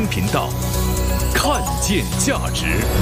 频道，看见价值。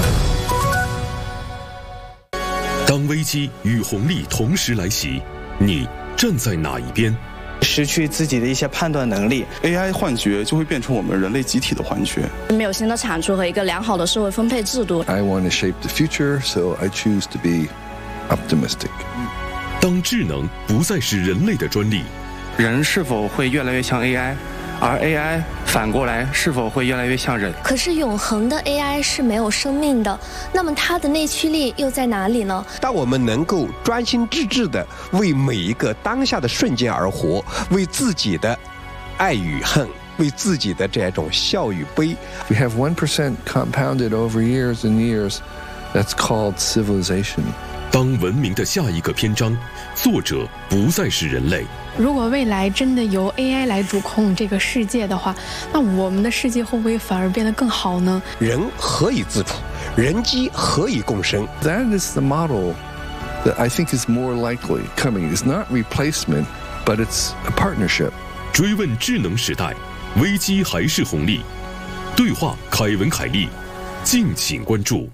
当危机与红利同时来袭，你站在哪一边？ 失去自己的一些判断能力 ，AI 幻觉就会变成我们人类集体的幻觉。 没有新的产出和一个良好的社会分配制度。 I want to shape the future, so I choose to be optimistic. 当智能不再是人类的专利， 人是否会越来越像 AI？而 AI 反过来是否会越来越像人？ 可是永恒的 AI 是没有生命的，那么它的内驱力又在哪里呢？ 当我们能够专心致志地为每一个当下的瞬间而活，为自己的爱与恨，为自己的这种笑与悲。 We have 1% compounded over years and years. That's called civilization. 当文明的下一个篇章，作者不再是人类。 如果未来真的由 AI 来主控这个世界的话，那我们的世界会不会反而变得更好呢？ 人何以自处？人机何以共生？ That is the model that I think is more likely coming. It's not replacement, but it's a partnership. 追问智能时代，危机还是红利？对话凯文·凯利，敬请关注。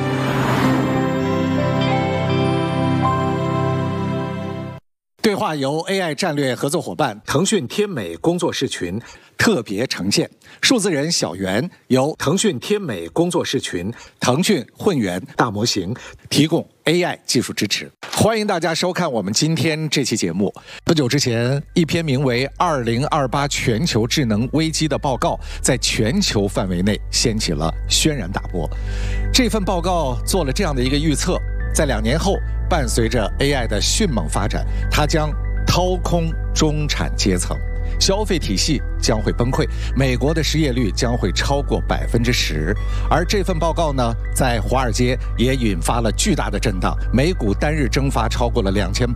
对话由 AI 战略合作伙伴腾讯天美工作室群特别呈现，数字人小袁由腾讯天美工作室群腾讯混元大模型提供 AI 技术支持。欢迎大家收看我们今天这期节目。不久之前，一篇名为《2028全球智能危机》的报告在全球范围内掀起了轩然大波。这份报告做了这样的一个预测，在2年后，伴随着 AI 的迅猛发展，它将掏空中产阶层，消费体系将会崩溃，美国的失业率将会超过10%。而这份报告呢，在华尔街也引发了巨大的震荡，美股单日蒸发超过了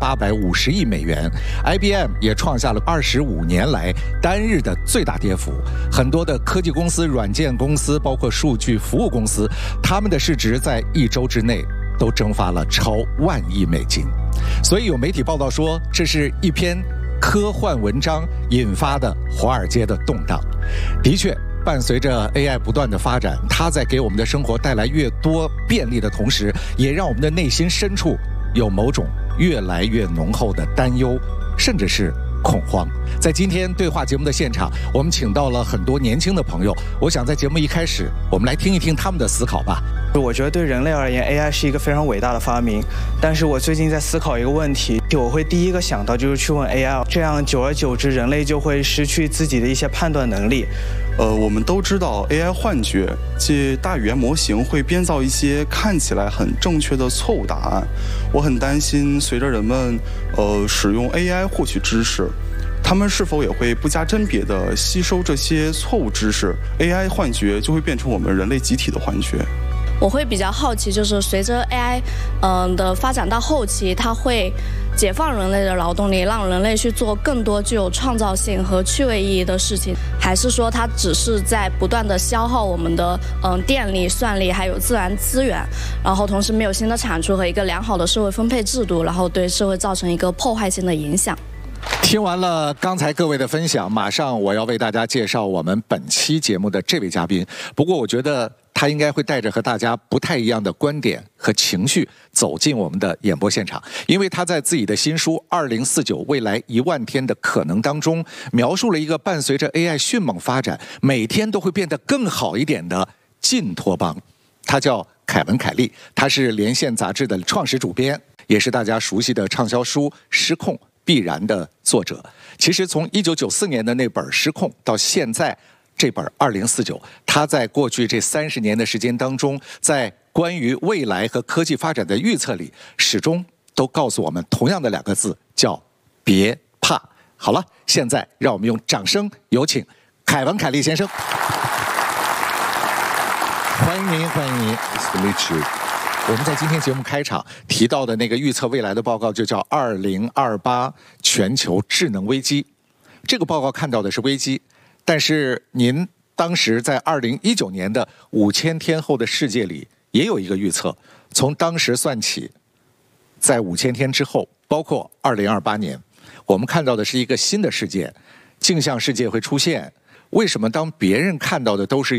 2850亿美元 ，IBM 也创下了25年来单日的最大跌幅。很多的科技公司、软件公司，包括数据服务公司，他们的市值在1周之内都蒸发了超10000亿美金。所以有媒体报道说，这是一篇科幻文章引发的华尔街的动荡。的确，伴随着 AI 不断的发展，它在给我们的生活带来越多便利的同时，也让我们的内心深处有某种越来越浓厚的担忧，甚至是恐慌。在今天对话节目的现场，我们请到了很多年轻的朋友，我想在节目一开始，我们来听一听他们的思考吧。 我觉得对人类而言 ，AI 是一个非常伟大的发明。但是我最近在思考一个问题，我会第一个想到就是去问 AI， 这样久而久之，人类就会失去自己的一些判断能力。 我们都知道 AI 幻觉，即大语言模型会编造一些看起来很正确的错误答案。我很担心，随着人们使用 AI 获取知识，他们是否也会不加甄别地吸收这些错误知识 ？AI 幻觉就会变成我们人类集体的幻觉。 我会比较好奇，就是随着 AI 的发展到后期，它会解放人类的劳动力，让人类去做更多具有创造性和趣味意义的事情，还是说它只是在不断的消耗我们的电力、算力还有自然资源，然后同时没有新的产出和一个良好的社会分配制度，然后对社会造成一个破坏性的影响。 听完了刚才各位的分享，马上我要为大家介绍我们本期节目的这位嘉宾。不过我觉得他应该会带着和大家不太一样的观点和情绪走进我们的演播现场，因为他在自己的新书《2049未来10000天的可能》当中，描述了一个伴随着 AI 迅猛发展，每天都会变得更好一点的进托邦。他叫凯文·凯利，他是连线杂志的创始主编，也是大家熟悉的畅销书《失控必然》的作者。其实从1994年的那本《失控》到现在这本2049，他在过去这30年的时间当中，在关于未来和科技发展的预测里，始终都告诉我们同样的2个字，叫别怕。好了，现在让我们用掌声有请凯文·凯利先生。欢迎您，欢迎您。 Nice to meet you. 我们在今天节目开场提到的那个预测未来的报告，就叫2028全球智能危机。这个报告看到的是危机，但是您当时在2019年的5000天后的世界里也有一个预测，从当时算起，在5000天之后，包括2028年，我们看到的是一个新的世界，镜像世界会出现。为什么当别人看到的都是